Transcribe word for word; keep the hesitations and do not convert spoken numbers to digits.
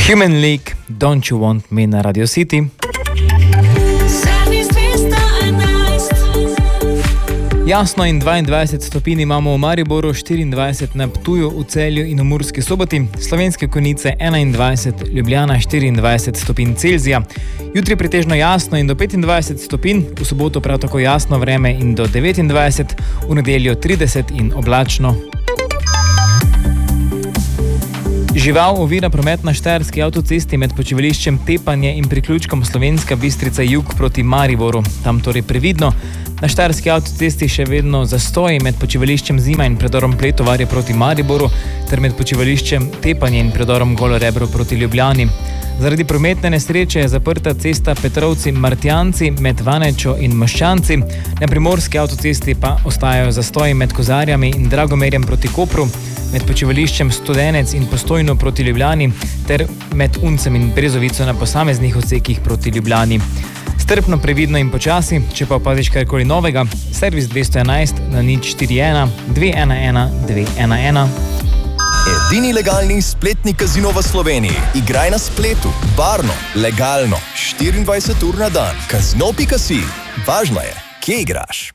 Human League, Don't You Want Me na Radio City. Jasno in dvaindvajset stopinj imamo v Mariboru, štiriindvajset na Ptuju, v Celju in v Murski Soboti, Slovenske Konjice enaindvajset, Ljubljana štiriindvajset stopinj Celzija. Jutri pretežno jasno in do petindvajset stopinj, v soboto prav tako jasno vreme in do devetindvajset, v nedeljo trideset in oblačno. Žival ovira promet na štajerski avtocesti med počivališčem Tepanje in priključkom Slovenska Bistrica jug proti Mariboru. Tam torej previdno. Na štajerski avtocesti še vedno zastoji med počivališčem Zima in predorom Pletovarje proti Mariboru ter med počivališčem Tepanje in predorom Golo Rebro proti Ljubljani. Zaradi prometne nesreče je zaprta cesta Petrovci-Martjanci med Vanečo in Moščanci. Na primorski avtocesti pa ostajajo zastoji med Kozarjami in Dragomerjem proti Kopru, med počivališčem Studenec in Postojno proti Ljubljani ter med Uncem in Brezovico na posameznih odsekih proti Ljubljani. Strpno, previdno in počasi, če pa opaziš karkoli novega, servis dvesto enajst na nič štiri ena dve ena ena dve ena ena. Edini legalni spletni kazino v Sloveniji. Igraj na spletu, varno, legalno, štiriindvajset ur na dan. Kazino pika si. Važno je, kje igraš.